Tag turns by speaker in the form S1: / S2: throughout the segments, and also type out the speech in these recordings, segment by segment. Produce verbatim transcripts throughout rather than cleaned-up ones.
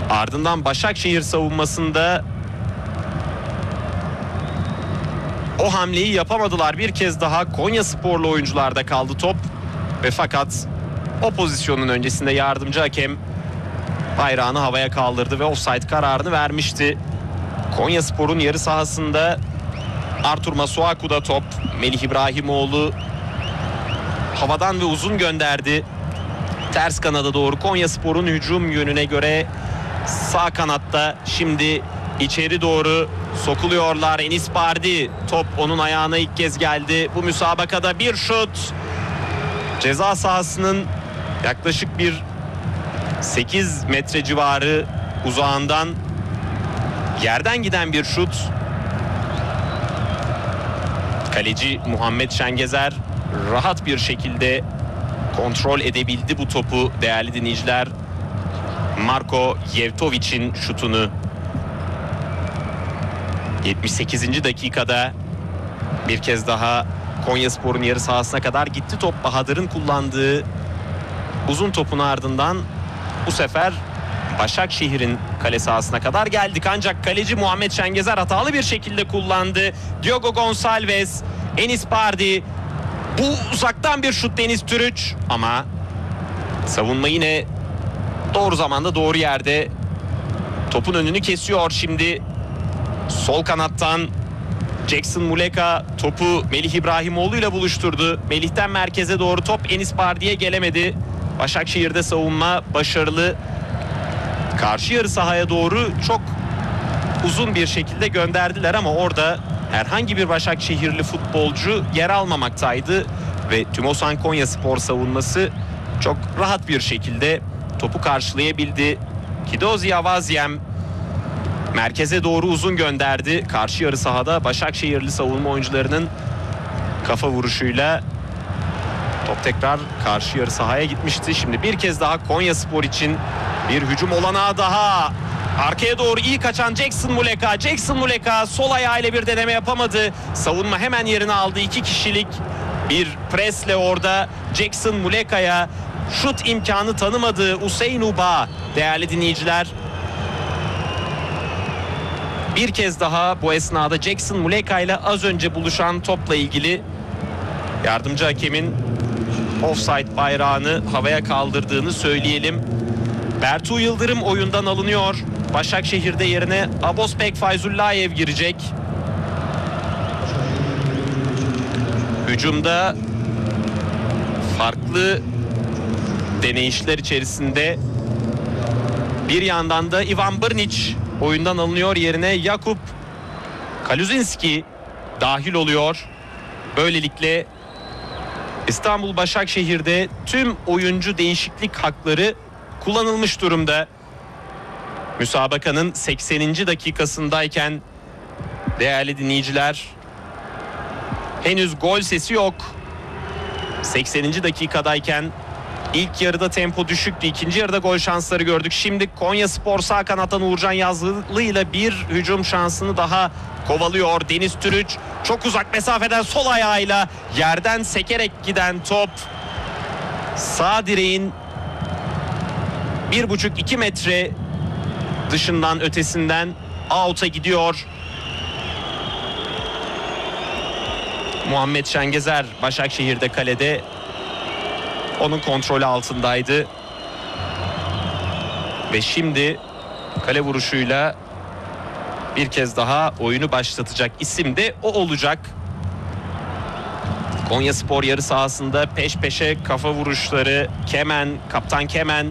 S1: Ardından Başakşehir savunmasında o hamleyi yapamadılar. Bir kez daha Konyasporlu oyuncularda kaldı top. Ve fakat o pozisyonun öncesinde yardımcı hakem bayrağını havaya kaldırdı ve offside kararını vermişti. Konyaspor'un yarı sahasında Artur Masuaku'da top. Melih İbrahimoğlu havadan ve uzun gönderdi. Ters kanada doğru Konyaspor'un hücum yönüne göre sağ kanatta, şimdi içeri doğru sokuluyorlar. Enis Bardi, top onun ayağına ilk kez geldi. Bu müsabakada bir şut. Ceza sahasının yaklaşık bir sekiz metre civarı uzağından yerden giden bir şut. Kaleci Muhammed Şengezer rahat bir şekilde kontrol edebildi bu topu değerli dinleyiciler. Marko Jevtovic'in şutunu. yetmiş sekizinci dakikada bir kez daha Konyaspor'un yarı sahasına kadar gitti top. Bahadır'ın kullandığı uzun topun ardından bu sefer Başakşehir'in kale sahasına kadar geldik. Ancak kaleci Muhammed Şengezer hatalı bir şekilde kullandı. Diogo Gonçalves, Enis Bardi. Bu uzaktan bir şut Deniz Türüç. Ama savunma yine doğru zamanda doğru yerde. Topun önünü kesiyor şimdi. Sol kanattan Jackson Muleka topu Melih İbrahimoğlu ile buluşturdu. Melih'ten merkeze doğru top Enis Bardi'ye gelemedi. Başakşehir'de savunma başarılı. Karşı yarı sahaya doğru çok uzun bir şekilde gönderdiler ama orada herhangi bir Başakşehirli futbolcu yer almamaktaydı. Ve Tümosan Konyaspor savunması çok rahat bir şekilde topu karşılayabildi. Kidozi Avazyem merkeze doğru uzun gönderdi. Karşı yarı sahada Başakşehirli savunma oyuncularının kafa vuruşuyla top tekrar karşı yarı sahaya gitmişti. Şimdi bir kez daha Konyaspor için bir hücum olanağı daha. Arkaya doğru iyi kaçan Jackson Muleka. Jackson Muleka sol ayağıyla bir deneme yapamadı. Savunma hemen yerini aldı. İki kişilik bir presle orada Jackson Muleka'ya şut imkanı tanımadı Hüseyin Uba değerli dinleyiciler. Bir kez daha bu esnada Jackson Muleka ile az önce buluşan topla ilgili yardımcı hakemin offside bayrağını havaya kaldırdığını söyleyelim. Bertu Yıldırım oyundan alınıyor. Başakşehir'de yerine Abospek Fayzullayev girecek. Hücumda farklı deneyişler içerisinde bir yandan da Ivan Brnić oyundan alınıyor, yerine Jakub Kaluzinski dahil oluyor. Böylelikle İstanbul Başakşehir'de tüm oyuncu değişiklik hakları kullanılmış durumda. Müsabakanın sekseninci dakikasındayken değerli dinleyiciler, henüz gol sesi yok. sekseninci dakikadayken ilk yarıda tempo düşüktü. İkinci yarıda gol şansları gördük. Şimdi Konyaspor sağ kanattan Uğurcan Yazılı ile bir hücum şansını daha kovalıyor. Deniz Türüç çok uzak mesafeden sol ayağıyla yerden sekerek giden top sağ direğin bir buçuk iki metre dışından, ötesinden out'a gidiyor. Muhammed Şengezer Başakşehir'de kalede, onun kontrolü altındaydı. Ve şimdi kale vuruşuyla bir kez daha oyunu başlatacak isim de o olacak. Konyaspor yarı sahasında peş peşe kafa vuruşları. Kemen, kaptan Kemen.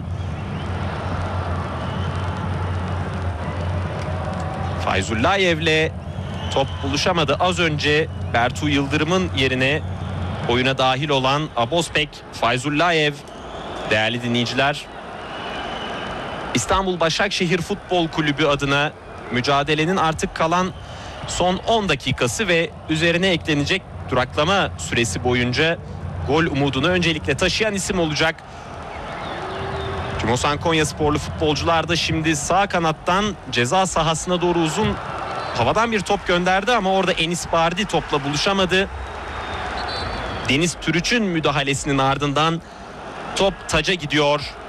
S1: Fayzullayev'le top buluşamadı. Az önce Bertu Yıldırım'ın yerine oyuna dahil olan Abospek Fayzullayev değerli dinleyiciler. İstanbul Başakşehir Futbol Kulübü adına mücadelenin artık kalan son on dakikası ve üzerine eklenecek duraklama süresi boyunca gol umudunu öncelikle taşıyan isim olacak. Tümosan Konyasporlu futbolcular da şimdi sağ kanattan ceza sahasına doğru uzun havadan bir top gönderdi ama orada Enis Bardi topla buluşamadı. Deniz Türüç'ün müdahalesinin ardından top taca gidiyor.